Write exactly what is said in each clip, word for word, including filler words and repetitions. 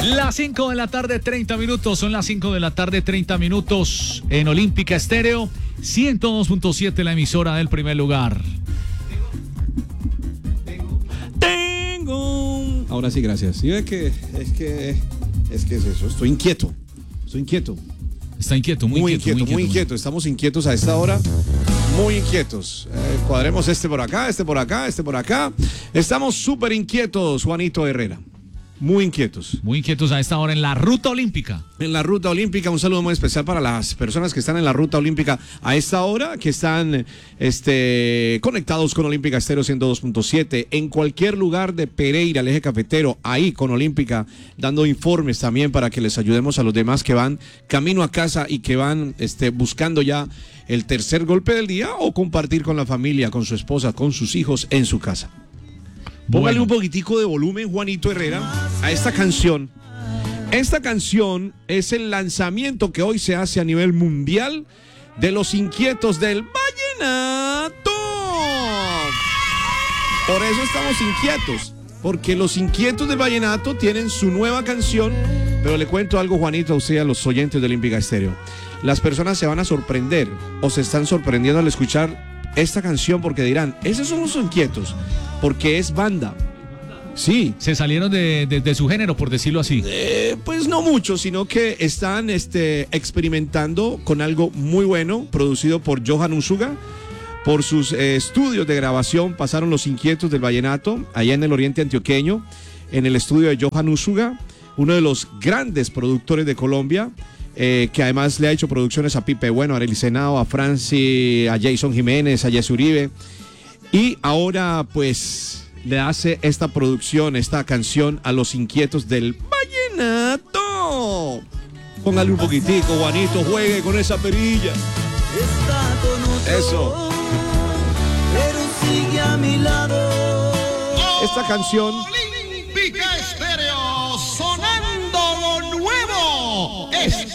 Las cinco de la tarde, treinta minutos. Son las cinco de la tarde, treinta minutos en Olímpica Estéreo. ciento dos punto siete, la emisora del primer lugar. Tengo. Tengo. Ahora sí, gracias. Sí, es que, es que, es que es eso. Estoy inquieto. Estoy inquieto. Está inquieto, muy, muy inquieto, inquieto, muy inquieto. Muy... Estamos inquietos a esta hora. Muy inquietos. Eh, cuadremos este por acá, este por acá, este por acá. Estamos súper inquietos, Juanito Herrera. Muy inquietos. Muy inquietos a esta hora en la ruta olímpica. En la ruta olímpica, un saludo muy especial para las personas que están en la ruta olímpica a esta hora, que están este, conectados con Olímpica Estéreo ciento dos punto siete, en cualquier lugar de Pereira, el eje cafetero, ahí con Olímpica, dando informes también para que les ayudemos a los demás que van camino a casa y que van este, buscando ya el tercer golpe del día o compartir con la familia, con su esposa, con sus hijos en su casa. Póngale Bueno. un poquitico de volumen, Juanito Herrera, a esta canción. Esta canción es el lanzamiento que hoy se hace a nivel mundial de Los Inquietos del Vallenato. Por eso estamos inquietos, porque Los Inquietos del Vallenato tienen su nueva canción. Pero le cuento algo, Juanito, a usted y a los oyentes de Olímpica Estéreo. Las personas se van a sorprender o se están sorprendiendo al escuchar esta canción porque dirán, esos son los Inquietos, porque es banda. Sí. Se salieron de, de, de su género, por decirlo así. Eh, pues no mucho, sino que están este, experimentando con algo muy bueno, producido por Johan Usuga. Por sus eh, estudios de grabación pasaron Los Inquietos del Vallenato, allá en el oriente antioqueño, en el estudio de Johan Usuga, uno de los grandes productores de Colombia, eh, que además le ha hecho producciones a Pipe Bueno, a Arely Senao, a Franci, a Jason Jiménez, a Jesse Uribe. Y ahora pues le hace esta producción, esta canción a Los Inquietos del Vallenato. Póngale un poquitico, Juanito, juegue con esa perilla. Está con otro, Eso. pero sigue a mi lado. Esta canción Olímpica Estéreo, sonando lo nuevo,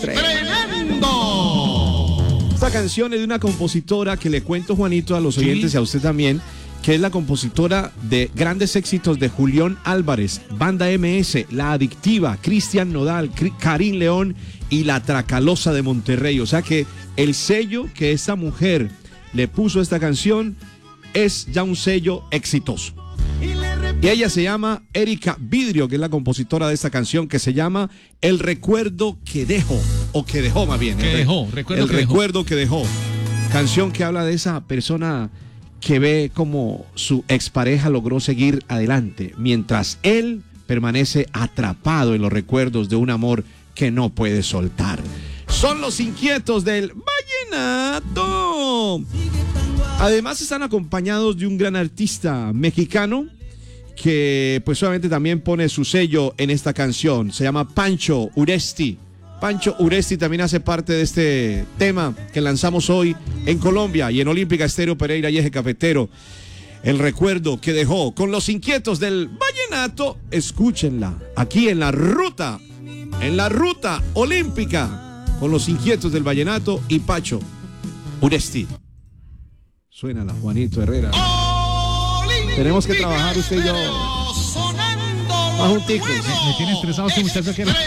estrenando. Esta canción es de una compositora que le cuento, Juanito, a los oyentes Sí. y a usted también, que es la compositora de grandes éxitos de Julián Álvarez, Banda M S, La Adictiva, Cristian Nodal, Cri- Karim León y La Tracalosa de Monterrey. O sea que el sello que esta mujer le puso a esta canción es ya un sello exitoso. Y ella se llama Erika Vidrio, que es la compositora de esta canción, que se llama El Recuerdo que Dejo, o que dejó más bien. Que el, dejó, recuerdo el que dejó. recuerdo que dejó. Canción que habla de esa persona que ve como su expareja logró seguir adelante, mientras él permanece atrapado en los recuerdos de un amor que no puede soltar. Son Los Inquietos del Vallenato. Además están acompañados de un gran artista mexicano que pues obviamente también pone su sello en esta canción. Se llama Pancho Uresti. Pancho Uresti también hace parte de este tema que lanzamos hoy en Colombia y en Olímpica Estéreo Pereira y Eje Cafetero. El recuerdo que dejó con Los Inquietos del Vallenato. Escúchenla aquí en la ruta, en la ruta olímpica con Los Inquietos del Vallenato y Pancho Uresti. Suénala, Juanito Herrera. Tenemos que trabajar usted y yo. Más junticos. Me, me tiene estresado este muchacho que era.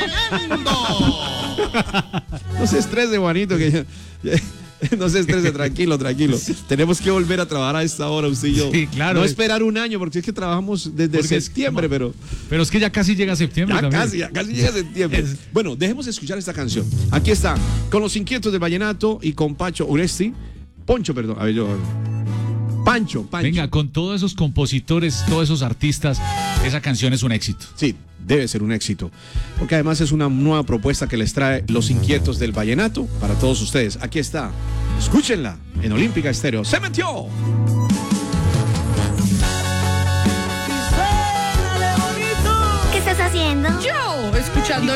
No se estrese, Juanito, que no se estrese, tranquilo, tranquilo. Tenemos que volver a trabajar a esta hora, usted y yo. Sí, claro. No esperar un año, porque es que trabajamos desde Porque es- septiembre, pero Pero es que ya casi llega septiembre ya también. casi, ya casi llega septiembre. Es- Bueno, dejemos escuchar esta canción. Aquí está, con Los Inquietos del Vallenato y con Pancho Uresti. Poncho, perdón. A ver, yo. Pancho, Pancho. Venga, con todos esos compositores, todos esos artistas, esa canción es un éxito. Sí, debe ser un éxito. Porque además es una nueva propuesta que les trae Los Inquietos del Vallenato para todos ustedes. Aquí está. Escúchenla en Olímpica Estéreo. ¡Se metió! ¿Qué estás haciendo? Yo, escuchando